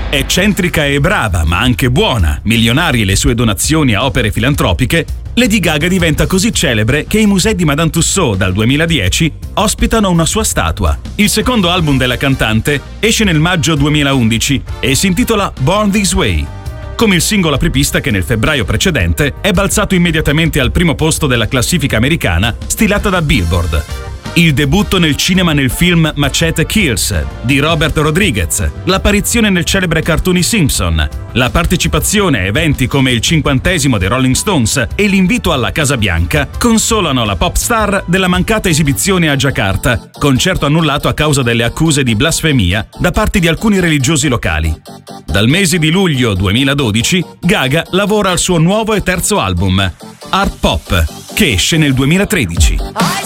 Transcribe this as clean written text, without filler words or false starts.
Eccentrica e brava, ma anche buona, milionarie le sue donazioni a opere filantropiche, Lady Gaga diventa così celebre che i musei di Madame Tussauds dal 2010 ospitano una sua statua. Il secondo album della cantante esce nel maggio 2011 e si intitola Born This Way, come il singolo apripista che nel febbraio precedente è balzato immediatamente al primo posto della classifica americana stilata da Billboard. Il debutto nel cinema nel film Machete Kills di Robert Rodriguez, l'apparizione nel celebre cartoon I Simpson, la partecipazione a eventi come il 50° dei Rolling Stones e l'invito alla Casa Bianca consolano la pop star della mancata esibizione a Giacarta, concerto annullato a causa delle accuse di blasfemia da parte di alcuni religiosi locali. Dal mese di luglio 2012 Gaga lavora al suo nuovo e terzo album, Art Pop, che esce nel 2013.